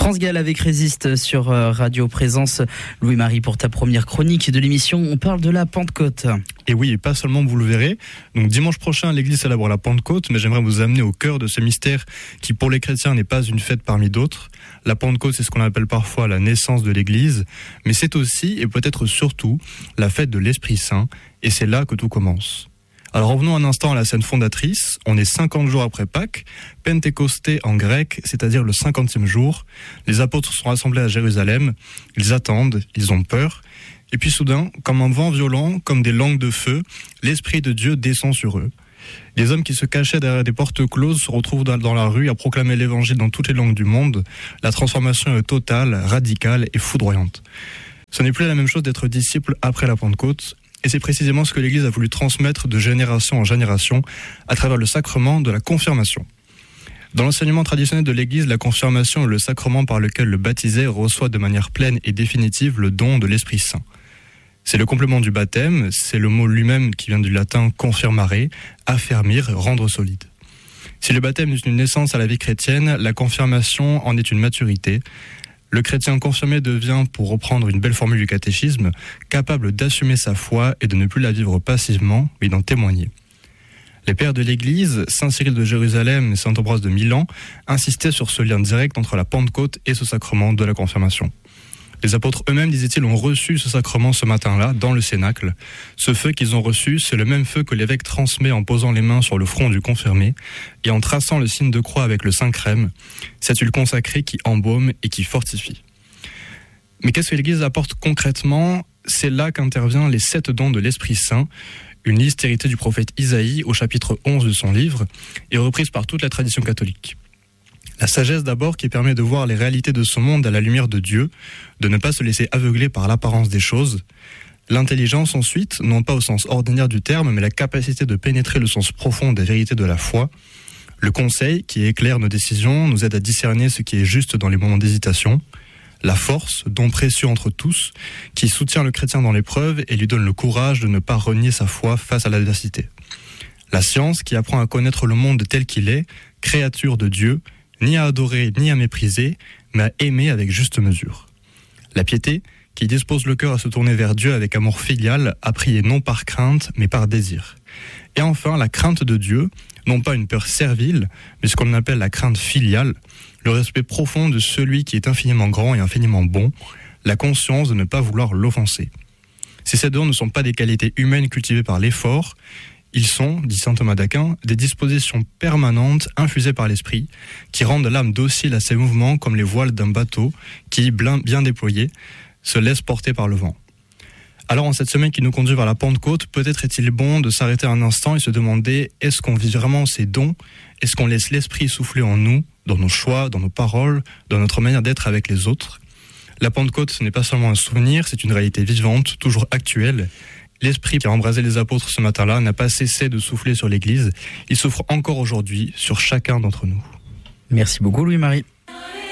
France Gall avec Résiste sur Radio Présence. Louis-Marie, pour ta première chronique de l'émission, on parle de la Pentecôte. Et oui, pas seulement, vous le verrez. Donc dimanche prochain, l'église célèbre la Pentecôte, mais j'aimerais vous amener au cœur de ce mystère qui pour les chrétiens n'est pas une fête parmi d'autres. La Pentecôte, c'est ce qu'on appelle parfois la naissance de l'église, mais c'est aussi et peut-être surtout la fête de l'Esprit Saint, et c'est là que tout commence. Alors revenons un instant à la scène fondatrice. On est 50 jours après Pâques, Pentecosté en grec, c'est-à-dire le 50e jour. Les apôtres sont rassemblés à Jérusalem, ils attendent, ils ont peur. Et puis soudain, comme un vent violent, comme des langues de feu, l'Esprit de Dieu descend sur eux. Les hommes qui se cachaient derrière des portes closes se retrouvent dans la rue à proclamer l'évangile dans toutes les langues du monde. La transformation est totale, radicale et foudroyante. Ce n'est plus la même chose d'être disciple après la Pentecôte. Et c'est précisément ce que l'Église a voulu transmettre de génération en génération à travers le sacrement de la confirmation. Dans l'enseignement traditionnel de l'Église, la confirmation est le sacrement par lequel le baptisé reçoit de manière pleine et définitive le don de l'Esprit Saint. C'est le complément du baptême, c'est le mot lui-même qui vient du latin confirmare, affermir, rendre solide. Si le baptême est une naissance à la vie chrétienne, la confirmation en est une maturité. Le chrétien confirmé devient, pour reprendre une belle formule du catéchisme, capable d'assumer sa foi et de ne plus la vivre passivement, mais d'en témoigner. Les pères de l'Église, Saint Cyril de Jérusalem et Saint Ambroise de Milan, insistaient sur ce lien direct entre la Pentecôte et ce sacrement de la confirmation. Les apôtres eux-mêmes, disaient-ils, ont reçu ce sacrement ce matin-là, dans le Cénacle. Ce feu qu'ils ont reçu, c'est le même feu que l'évêque transmet en posant les mains sur le front du confirmé et en traçant le signe de croix avec le Saint-Crème, cette huile consacrée qui embaume et qui fortifie. Mais qu'est-ce que l'Église apporte concrètement ? C'est là qu'interviennent les 7 dons de l'Esprit Saint, une liste héritée du prophète Isaïe au chapitre 11 de son livre et reprise par toute la tradition catholique. La sagesse d'abord qui permet de voir les réalités de ce monde à la lumière de Dieu, de ne pas se laisser aveugler par l'apparence des choses. L'intelligence ensuite, non pas au sens ordinaire du terme, mais la capacité de pénétrer le sens profond des vérités de la foi. Le conseil qui éclaire nos décisions, nous aide à discerner ce qui est juste dans les moments d'hésitation. La force, don précieux entre tous, qui soutient le chrétien dans l'épreuve et lui donne le courage de ne pas renier sa foi face à l'adversité. La science qui apprend à connaître le monde tel qu'il est, créature de Dieu, ni à adorer, ni à mépriser, mais à aimer avec juste mesure. La piété, qui dispose le cœur à se tourner vers Dieu avec amour filial, à prier non par crainte, mais par désir. Et enfin, la crainte de Dieu, non pas une peur servile, mais ce qu'on appelle la crainte filiale, le respect profond de celui qui est infiniment grand et infiniment bon, la conscience de ne pas vouloir l'offenser. Ces dons ne sont pas des qualités humaines cultivées par l'effort, ils sont, dit saint Thomas d'Aquin, des dispositions permanentes infusées par l'esprit qui rendent l'âme docile à ses mouvements comme les voiles d'un bateau qui, bien déployé, se laisse porter par le vent. Alors en cette semaine qui nous conduit vers la Pentecôte, peut-être est-il bon de s'arrêter un instant et se demander est-ce qu'on vit vraiment ces dons ? Est-ce qu'on laisse l'esprit souffler en nous, dans nos choix, dans nos paroles, dans notre manière d'être avec les autres ? La Pentecôte, ce n'est pas seulement un souvenir, c'est une réalité vivante, toujours actuelle. L'esprit qui a embrasé les apôtres ce matin-là n'a pas cessé de souffler sur l'Église. Il souffre encore aujourd'hui sur chacun d'entre nous. Merci beaucoup Louis-Marie.